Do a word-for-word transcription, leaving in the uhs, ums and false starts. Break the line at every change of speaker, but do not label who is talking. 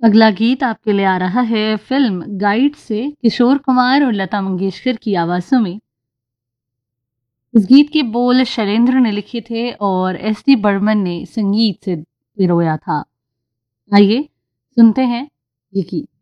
अगला गीत आपके लिए आ रहा है फिल्म गाइड से किशोर कुमार और लता मंगेशकर की आवाज़ों में। इस गीत के बोल शैलेंद्र ने लिखे थे और एस डी बर्मन ने संगीत से पिरोया था। आइए सुनते हैं ये गीत।